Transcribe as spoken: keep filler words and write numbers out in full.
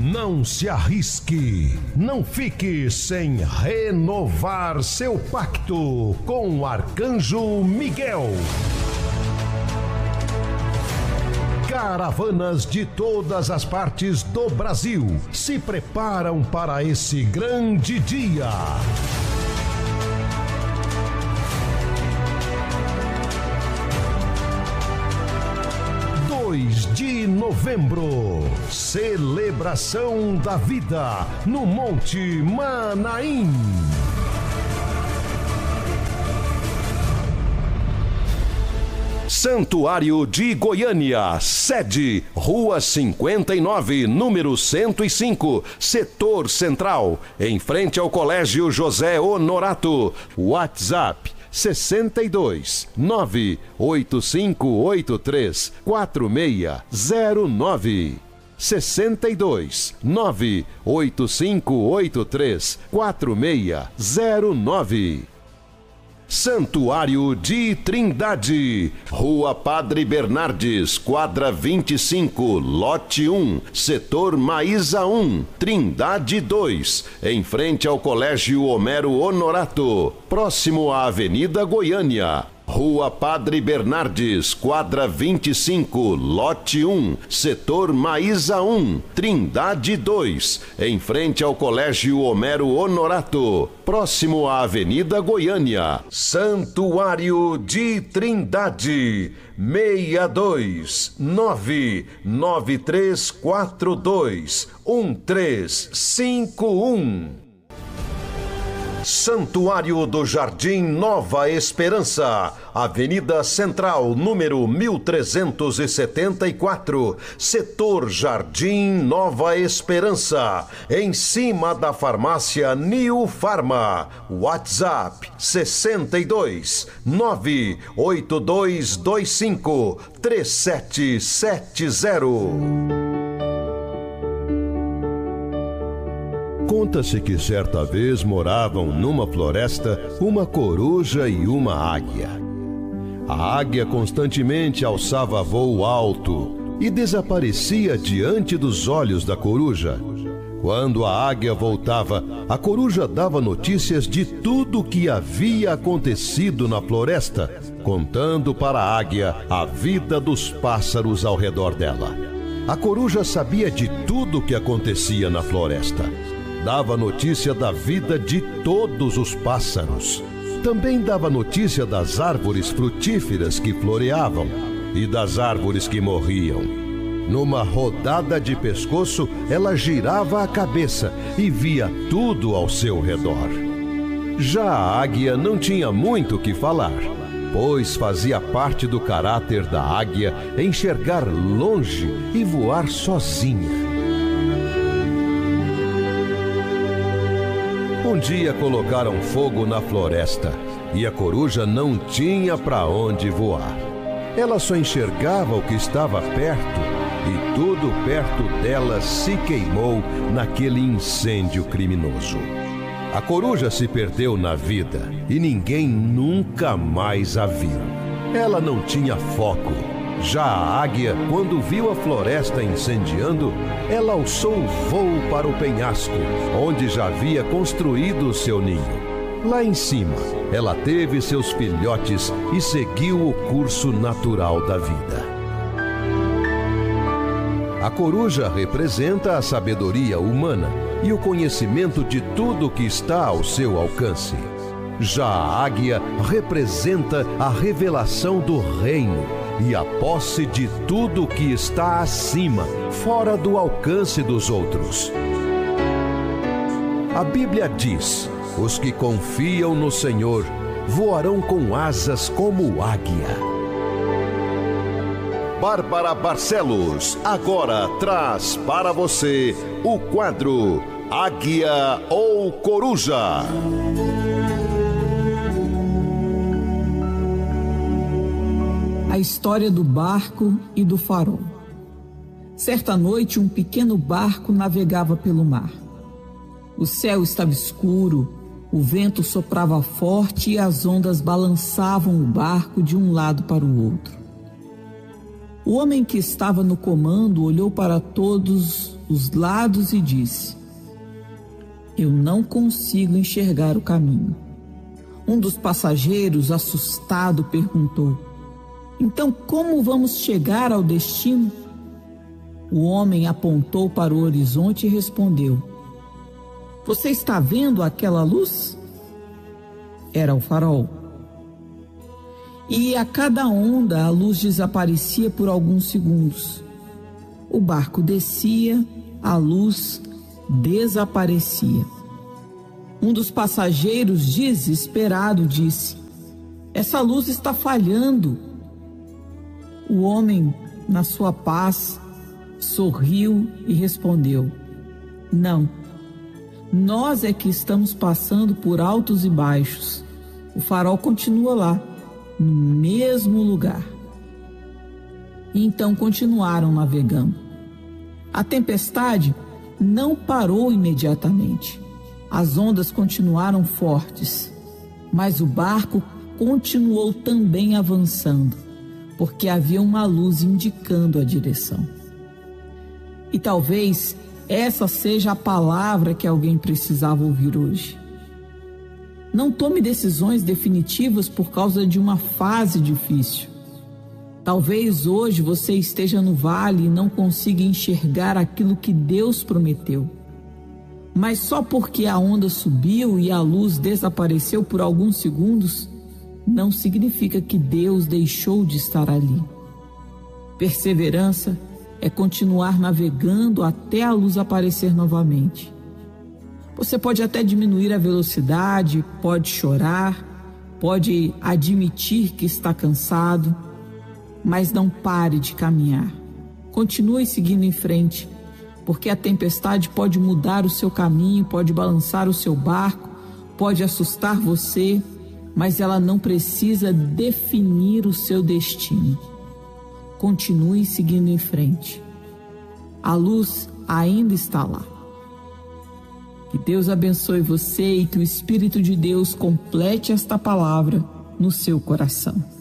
Não se arrisque, não fique sem renovar seu pacto com o Arcanjo Miguel. Caravanas de todas as partes do Brasil se preparam para esse grande dia. dois de novembro, celebração da vida no Monte Manaim. Santuário de Goiânia, sede, Rua cinquenta e nove, número cento e cinco, Setor Central, em frente ao Colégio José Honorato. WhatsApp sessenta e dois, nove oito cinco oito três, quatro seis zero nove. sessenta e dois, nove oito cinco oito três, quatro seis zero nove. Santuário de Trindade, Rua Padre Bernardes, quadra vinte e cinco, lote um, setor Maísa um, Trindade dois, em frente ao Colégio Homero Honorato, próximo à Avenida Goiânia. Rua Padre Bernardes, quadra vinte e cinco, lote um, setor Maísa um, Trindade dois, em frente ao Colégio Homero Honorato, próximo à Avenida Goiânia. Santuário de Trindade, seis dois nove nove três quatro dois um três cinco um. Santuário do Jardim Nova Esperança, Avenida Central, número mil trezentos e setenta e quatro, Setor Jardim Nova Esperança, em cima da farmácia New Farma. WhatsApp sessenta e dois, nove oito dois dois cinco, três sete sete zero. Conta-se que certa vez moravam numa floresta uma coruja e uma águia. A águia constantemente alçava voo alto e desaparecia diante dos olhos da coruja. Quando a águia voltava, a coruja dava notícias de tudo o que havia acontecido na floresta, contando para a águia a vida dos pássaros ao redor dela. A coruja sabia de tudo o que acontecia na floresta. Dava notícia da vida de todos os pássaros. Também dava notícia das árvores frutíferas que floreavam e das árvores que morriam. Numa rodada de pescoço, ela girava a cabeça e via tudo ao seu redor. Já a águia não tinha muito o que falar, pois fazia parte do caráter da águia enxergar longe e voar sozinha. Um dia colocaram fogo na floresta e a coruja não tinha para onde voar. Ela só enxergava o que estava perto e tudo perto dela se queimou naquele incêndio criminoso. A coruja se perdeu na vida e ninguém nunca mais a viu. Ela não tinha foco. Já a águia, quando viu a floresta incendiando, ela alçou o voo para o penhasco, onde já havia construído o seu ninho. Lá em cima, ela teve seus filhotes e seguiu o curso natural da vida. A coruja representa a sabedoria humana e o conhecimento de tudo que está ao seu alcance. Já a águia representa a revelação do reino e a posse de tudo que está acima, fora do alcance dos outros. A Bíblia diz: os que confiam no Senhor voarão com asas como águia. Bárbara Barcelos agora traz para você o quadro Águia ou Coruja. A história do barco e do farol. Certa noite, um pequeno barco navegava pelo mar. O céu estava escuro, o vento soprava forte e as ondas balançavam o barco de um lado para o outro. O homem que estava no comando olhou para todos os lados e disse: eu não consigo enxergar o caminho. Um dos passageiros, assustado, perguntou: então como vamos chegar ao destino? O homem apontou para o horizonte e respondeu: você está vendo aquela luz? Era o farol. E a cada onda a luz desaparecia por alguns segundos. O barco descia, a luz desaparecia. Um dos passageiros, desesperado, disse: essa luz está falhando. O homem, na sua paz, sorriu e respondeu: não, nós é que estamos passando por altos e baixos. O farol continua lá, no mesmo lugar. E então continuaram navegando. A tempestade não parou imediatamente. As ondas continuaram fortes, mas o barco continuou também avançando, porque havia uma luz indicando a direção. E talvez essa seja a palavra que alguém precisava ouvir hoje. Não tome decisões definitivas por causa de uma fase difícil. Talvez hoje você esteja no vale e não consiga enxergar aquilo que Deus prometeu. Mas só porque a onda subiu e a luz desapareceu por alguns segundos, não significa que Deus deixou de estar ali. Perseverança é continuar navegando até a luz aparecer novamente. Você pode até diminuir a velocidade, pode chorar, pode admitir que está cansado, mas não pare de caminhar. Continue seguindo em frente, porque a tempestade pode mudar o seu caminho, pode balançar o seu barco, pode assustar você, mas ela não precisa definir o seu destino. Continue seguindo em frente. A luz ainda está lá. Que Deus abençoe você e que o Espírito de Deus complete esta palavra no seu coração.